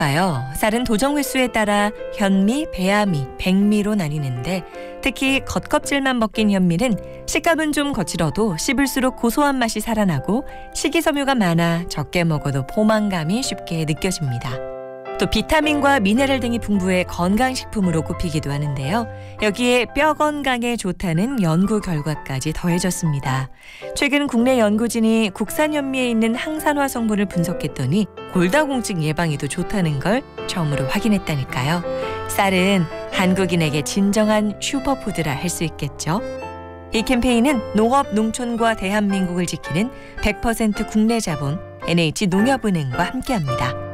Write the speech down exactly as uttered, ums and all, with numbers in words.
봐요. 쌀은 도정 횟수에 따라 현미, 배아미, 백미로 나뉘는데 특히 겉껍질만 벗긴 현미는 식감은 좀 거칠어도 씹을수록 고소한 맛이 살아나고 식이섬유가 많아 적게 먹어도 포만감이 쉽게 느껴집니다. 또 비타민과 미네랄 등이 풍부해 건강식품으로 꼽히기도 하는데요. 여기에 뼈 건강에 좋다는 연구 결과까지 더해졌습니다. 최근 국내 연구진이 국산 현미에 있는 항산화 성분을 분석했더니 골다공증 예방에도 좋다는 걸 처음으로 확인했다니까요. 쌀은 한국인에게 진정한 슈퍼푸드라 할 수 있겠죠. 이 캠페인은 농업, 농촌과 대한민국을 지키는 백 퍼센트 국내 자본 엔에이치 농협은행과 함께합니다.